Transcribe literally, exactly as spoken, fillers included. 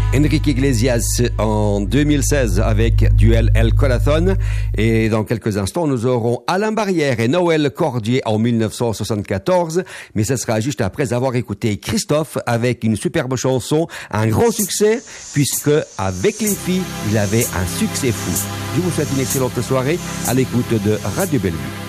Enrique Iglesias en deux mille seize avec Duel El Corazon. Et dans quelques instants, nous aurons Alain Barrière et Noël Cordier en mille neuf cent soixante-quatorze. Mais ce sera juste après avoir écouté Christophe avec une superbe chanson, un grand succès, puisque avec les filles, il avait un succès fou. Je vous souhaite une excellente soirée à l'écoute de Radio Bellevue.